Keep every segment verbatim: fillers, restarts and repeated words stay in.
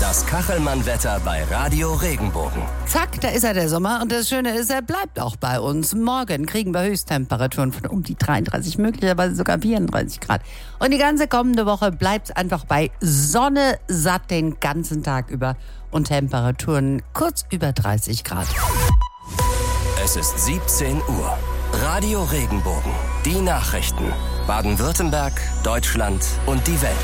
Das Kachelmann-Wetter bei Radio Regenbogen. Zack, da ist er, der Sommer. Und das Schöne ist, er bleibt auch bei uns. Morgen kriegen wir Höchsttemperaturen von um die dreiunddreißig, möglicherweise sogar vierunddreißig Grad. Und die ganze kommende Woche bleibt es einfach bei Sonne satt den ganzen Tag über und Temperaturen kurz über dreißig Grad. Es ist siebzehn Uhr. Radio Regenbogen. Die Nachrichten. Baden-Württemberg, Deutschland und die Welt.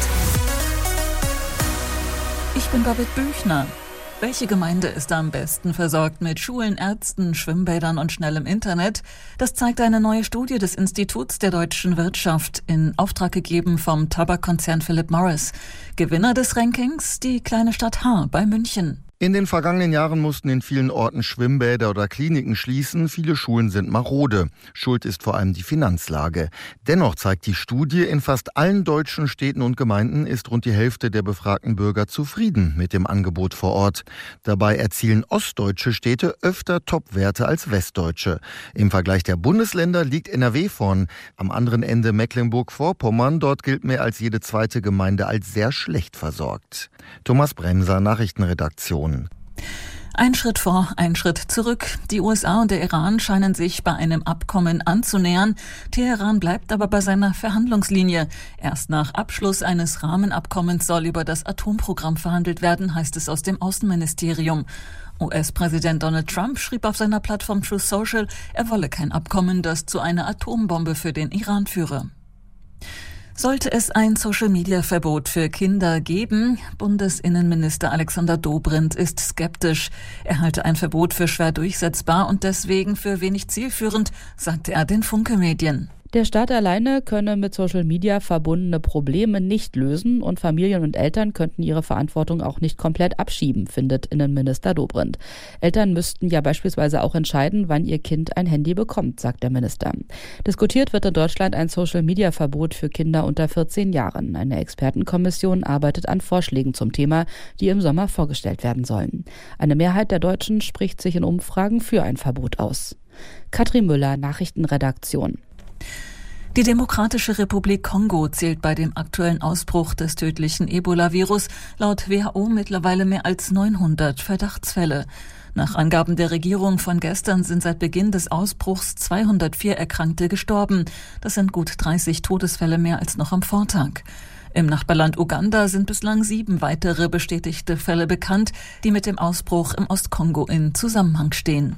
Ich bin Babette Büchner. Welche Gemeinde ist am besten versorgt mit Schulen, Ärzten, Schwimmbädern und schnellem Internet? Das zeigt eine neue Studie des Instituts der deutschen Wirtschaft, in Auftrag gegeben vom Tabakkonzern Philip Morris. Gewinner des Rankings, die kleine Stadt Haar bei München. In den vergangenen Jahren mussten in vielen Orten Schwimmbäder oder Kliniken schließen. Viele Schulen sind marode. Schuld ist vor allem die Finanzlage. Dennoch zeigt die Studie, in fast allen deutschen Städten und Gemeinden ist rund die Hälfte der befragten Bürger zufrieden mit dem Angebot vor Ort. Dabei erzielen ostdeutsche Städte öfter Topwerte als westdeutsche. Im Vergleich der Bundesländer liegt N R W vorn. Am anderen Ende Mecklenburg-Vorpommern. Dort gilt mehr als jede zweite Gemeinde als sehr schlecht versorgt. Thomas Bremser, Nachrichtenredaktion. Ein Schritt vor, ein Schritt zurück. Die U S A und der Iran scheinen sich bei einem Abkommen anzunähern. Teheran bleibt aber bei seiner Verhandlungslinie. Erst nach Abschluss eines Rahmenabkommens soll über das Atomprogramm verhandelt werden, heißt es aus dem Außenministerium. U S-Präsident Donald Trump schrieb auf seiner Plattform Truth Social, er wolle kein Abkommen, das zu einer Atombombe für den Iran führe. Sollte es ein Social-Media-Verbot für Kinder geben? Bundesinnenminister Alexander Dobrindt ist skeptisch. Er halte ein Verbot für schwer durchsetzbar und deswegen für wenig zielführend, sagte er den Funke-Medien. Der Staat alleine könne mit Social Media verbundene Probleme nicht lösen und Familien und Eltern könnten ihre Verantwortung auch nicht komplett abschieben, findet Innenminister Dobrindt. Eltern müssten ja beispielsweise auch entscheiden, wann ihr Kind ein Handy bekommt, sagt der Minister. Diskutiert wird in Deutschland ein Social Media Verbot für Kinder unter vierzehn Jahren. Eine Expertenkommission arbeitet an Vorschlägen zum Thema, die im Sommer vorgestellt werden sollen. Eine Mehrheit der Deutschen spricht sich in Umfragen für ein Verbot aus. Katrin Müller, Nachrichtenredaktion. Die Demokratische Republik Kongo zählt bei dem aktuellen Ausbruch des tödlichen Ebola-Virus laut W H O mittlerweile mehr als neunhundert Verdachtsfälle. Nach Angaben der Regierung von gestern sind seit Beginn des Ausbruchs zweihundertvier Erkrankte gestorben. Das sind gut dreißig Todesfälle mehr als noch am Vortag. Im Nachbarland Uganda sind bislang sieben weitere bestätigte Fälle bekannt, die mit dem Ausbruch im Ostkongo in Zusammenhang stehen.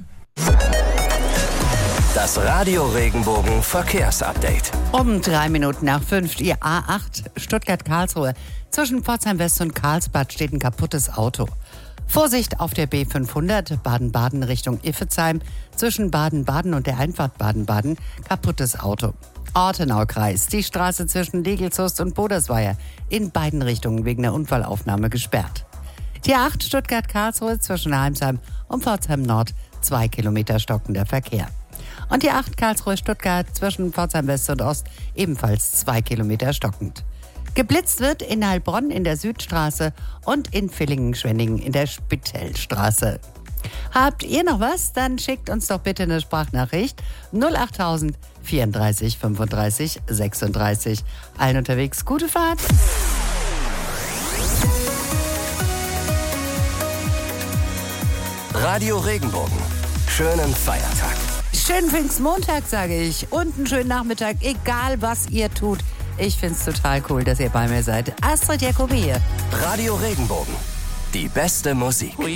Das Radio Regenbogen Verkehrsupdate. Um drei Minuten nach fünf, die A acht Stuttgart-Karlsruhe. Zwischen Pforzheim West und Karlsbad steht ein kaputtes Auto. Vorsicht auf der B fünfhundert, Baden-Baden Richtung Iffezheim. Zwischen Baden-Baden und der Einfahrt Baden-Baden, kaputtes Auto. Ortenaukreis, die Straße zwischen Legelshust und Bodersweier, in beiden Richtungen wegen der Unfallaufnahme gesperrt. Die A acht Stuttgart-Karlsruhe zwischen Heimsheim und Pforzheim Nord, zwei Kilometer stockender Verkehr. Und die acht Karlsruhe-Stuttgart zwischen Pforzheim West und Ost ebenfalls zwei Kilometer stockend. Geblitzt wird in Heilbronn in der Südstraße und in Villingen-Schwenningen in der Spitellstraße. Habt ihr noch was? Dann schickt uns doch bitte eine Sprachnachricht null achttausend vierunddreißig fünfunddreißig sechsunddreißig. Allen unterwegs gute Fahrt. Radio Regenbogen. Schönen Feiertag. Schönen Pfingstmontag, sage ich. Und einen schönen Nachmittag, egal was ihr tut. Ich find's total cool, dass ihr bei mir seid. Astrid Jacobi hier. Radio Regenbogen. Die beste Musik.